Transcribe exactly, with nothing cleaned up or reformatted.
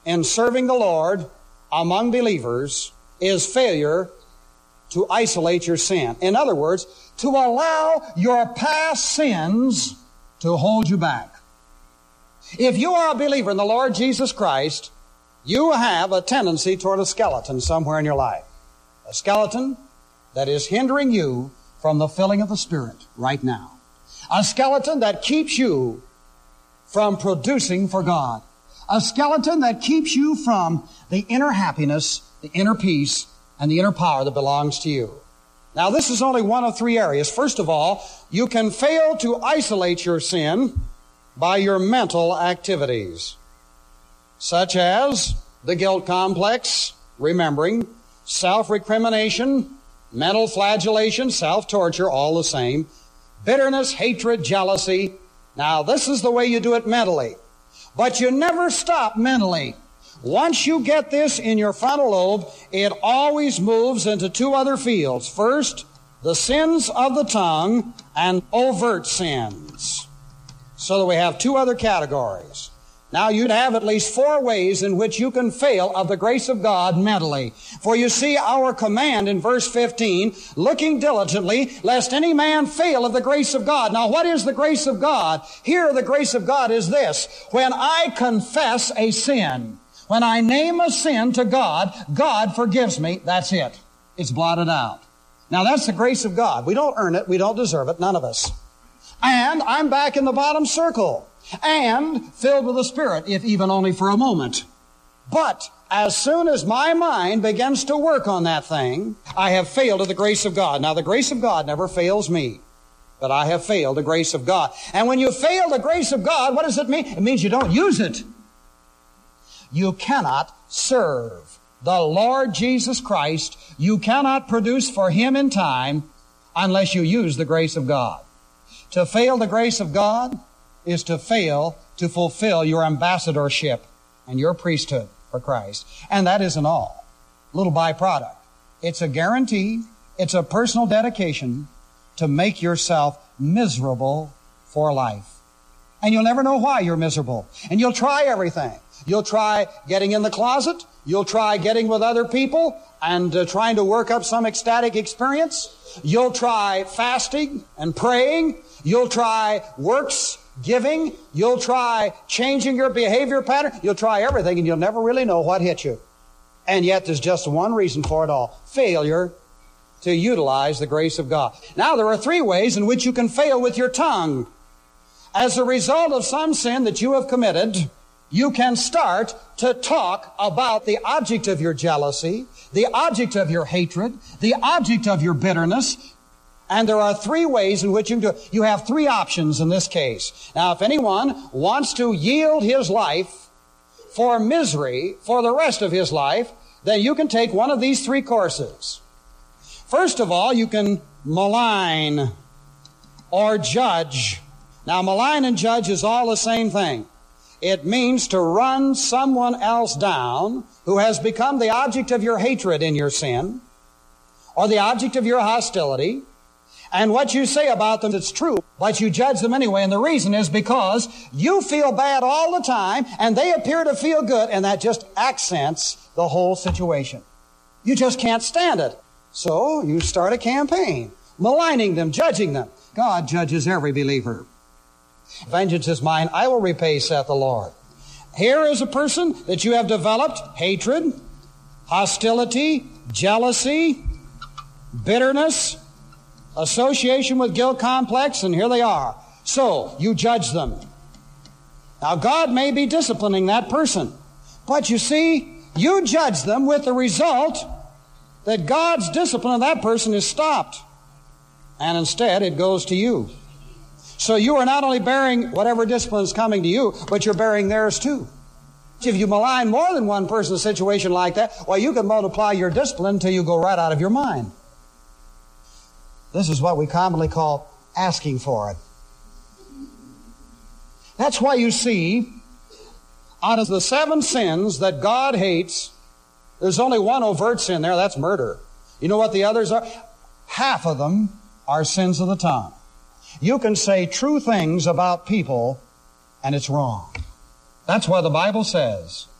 in serving the Lord among believers is failure to isolate your sin. In other words, to allow your past sins to hold you back. If you are a believer in the Lord Jesus Christ, you have a tendency toward a skeleton somewhere in your life. A skeleton that is hindering you from the filling of the Spirit right now. A skeleton that keeps you from producing for God. A skeleton that keeps you from the inner happiness, the inner peace, and the inner power that belongs to you. Now, this is only one of three areas. First of all, you can fail to isolate your sin by your mental activities, such as the guilt complex, remembering, self-recrimination, mental flagellation, self-torture, all the same, bitterness, hatred, jealousy. Now, this is the way you do it mentally. But you never stop mentally. Once you get this in your frontal lobe, it always moves into two other fields. First, the sins of the tongue and overt sins. So that we have two other categories. Now, you'd have at least four ways in which you can fail of the grace of God mentally. For you see our command in verse fifteen, looking diligently, lest any man fail of the grace of God. Now, what is the grace of God? Here, the grace of God is this. When I confess a sin, when I name a sin to God, God forgives me. That's it. It's blotted out. Now, that's the grace of God. We don't earn it. We don't deserve it. None of us. And I'm back in the bottom circle. And filled with the Spirit, if even only for a moment. But as soon as my mind begins to work on that thing, I have failed of the grace of God. Now, the grace of God never fails me, but I have failed the grace of God. And when you fail the grace of God, what does it mean? It means you don't use it. You cannot serve the Lord Jesus Christ. You cannot produce for Him in time unless you use the grace of God. To fail the grace of God is to fail to fulfill your ambassadorship and your priesthood for Christ. And that isn't all. Little byproduct. It's a guarantee, it's a personal dedication to make yourself miserable for life. And you'll never know why you're miserable. And you'll try everything. You'll try getting in the closet. You'll try getting with other people and uh, trying to work up some ecstatic experience. You'll try fasting and praying. You'll try works giving. You'll try changing your behavior pattern. You'll try everything, and you'll never really know what hit you. And yet there's just one reason for it all. Failure to utilize the grace of God. Now, there are three ways in which you can fail with your tongue. As a result of some sin that you have committed, you can start to talk about the object of your jealousy, the object of your hatred, the object of your bitterness. And there are three ways in which you can do it. You have three options in this case. Now, if anyone wants to yield his life for misery for the rest of his life, then you can take one of these three courses. First of all, you can malign or judge. Now, malign and judge is all the same thing. It means to run someone else down who has become the object of your hatred in your sin or the object of your hostility. And what you say about them is true, but you judge them anyway. And the reason is because you feel bad all the time, and they appear to feel good, and that just accents the whole situation. You just can't stand it. So you start a campaign, maligning them, judging them. God judges every believer. Vengeance is mine, I will repay, saith the Lord. Here is a person that you have developed hatred, hostility, jealousy, bitterness, association with guilt complex, and here they are. So, you judge them. Now, God may be disciplining that person, but you see, you judge them with the result that God's discipline of that person is stopped, and instead it goes to you. So you are not only bearing whatever discipline is coming to you, but you're bearing theirs too. If you malign more than one person in a situation like that, well, you can multiply your discipline until you go right out of your mind. This is what we commonly call asking for it. That's why you see, out of the seven sins that God hates, there's only one overt sin there, that's murder. You know what the others are? Half of them are sins of the tongue. You can say true things about people, and it's wrong. That's why the Bible says,